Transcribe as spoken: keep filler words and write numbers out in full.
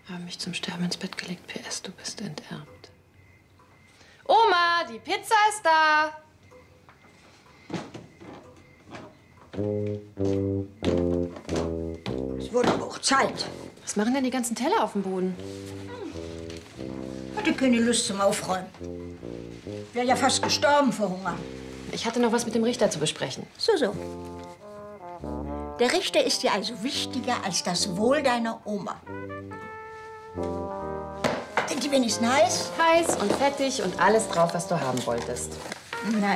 Haben mich zum Sterben ins Bett gelegt. P S, du bist enterbt. Oma, die Pizza ist da. Es wurde aber auch Zeit. Was machen denn die ganzen Teller auf dem Boden? Hatte keine Lust zum Aufräumen. Wäre ja fast gestorben vor Hunger. Ich hatte noch was mit dem Richter zu besprechen. So, so. Der Richter ist dir also wichtiger als das Wohl deiner Oma. Sind die wenigstens heiß? Heiß und fettig und alles drauf, was du haben wolltest. Na,